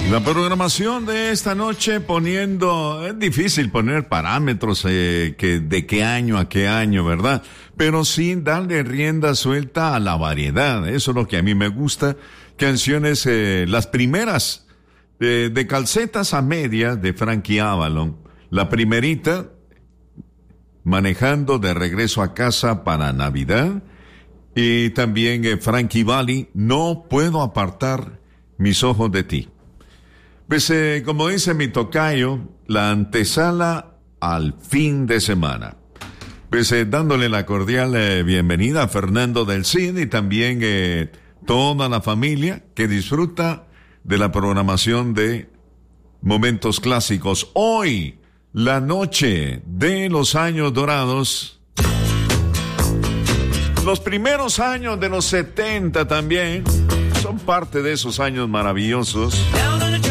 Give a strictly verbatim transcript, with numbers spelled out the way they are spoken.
La programación de esta noche poniendo, es difícil poner parámetros eh, que de qué año a qué año, ¿verdad? Pero sí darle rienda suelta a la variedad, eso es lo que a mí me gusta. Canciones, eh, las primeras, eh, de calcetas a medias de Frankie Avalon. La primerita, manejando de regreso a casa para Navidad. Y también eh, Frankie Valli, no puedo apartar mis ojos de ti. Pues eh, como dice mi tocayo, la antesala al fin de semana. Pues eh, dándole la cordial eh, bienvenida a Fernando del Cid y también eh, toda la familia que disfruta de la programación de Momentos Clásicos. Hoy, la noche de los años dorados. Los primeros años de los setenta también son parte de esos años maravillosos.